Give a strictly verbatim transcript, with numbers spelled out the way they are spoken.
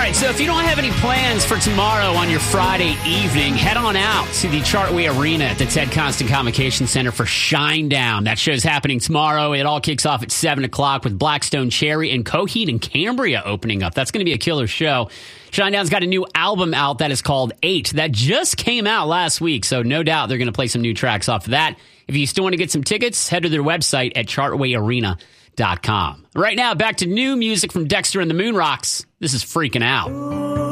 right, so if you don't have any plans for tomorrow on your Friday evening, head on out to the Chartway Arena at the Ted Constant Convocation Center for Shinedown. That show's happening tomorrow. It all kicks off at seven o'clock with Blackstone Cherry and Coheed and Cambria opening up. That's going to be a killer show. Shinedown's got a new album out that is called Eight. That just came out last week, so no doubt they're going to play some new tracks off of that. If you still want to get some tickets, head to their website at chartway arena dot com. Right now, back to new music from Dexter and the Moon Rocks. This is Freaking Out.